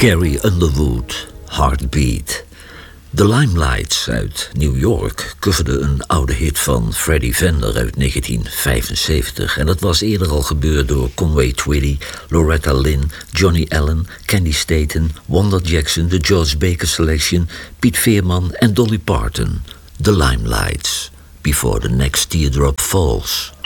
Carrie Underwood, Heartbeat. The Limelights uit New York coverden een oude hit van Freddie Fender uit 1975. En dat was eerder al gebeurd door Conway Twitty, Loretta Lynn, Johnny Allen, Candy Staten, Wanda Jackson, The George Baker Selection, Piet Veerman en Dolly Parton. The Limelights, Before the Next Teardrop Falls.